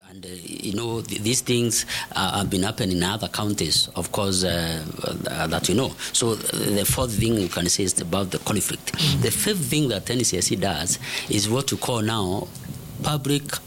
And, these things have been happening in other counties, of course, that you know. So the fourth thing you can say is about the conflict. The fifth thing that NCIC does is what you call now public